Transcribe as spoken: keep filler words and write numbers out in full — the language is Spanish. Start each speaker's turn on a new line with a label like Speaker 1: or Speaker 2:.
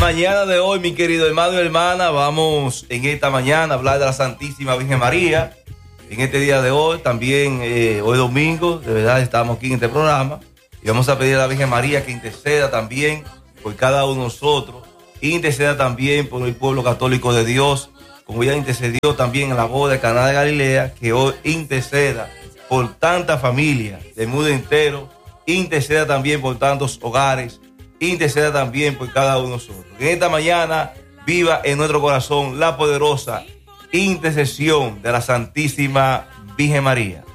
Speaker 1: mañana de hoy, mi querido hermano y hermana, vamos en esta mañana a hablar de la Santísima Virgen María. En este día de hoy, también eh, hoy domingo, de verdad estamos aquí en este programa y vamos a pedir a la Virgen María que interceda también por cada uno de nosotros, interceda también por el pueblo católico de Dios, como ella intercedió también en la boda de Caná de Galilea, que hoy interceda por tanta familia del mundo entero, interceda también por tantos hogares, interceda también por cada uno de nosotros. En esta mañana viva en nuestro corazón la poderosa intercesión de la Santísima Virgen María.